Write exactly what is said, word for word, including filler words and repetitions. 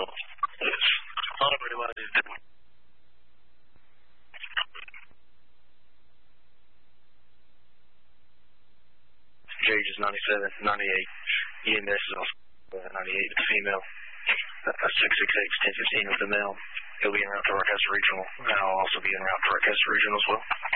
It's not everybody is different. Gauge is ninety-seven, ninety-eight. E M S is also uh, ninety-eight with the female. Uh, six six eight, ten fifteen with the male. He'll be en route to Rochester Regional, and I'll also be en route to Rochester Regional as well.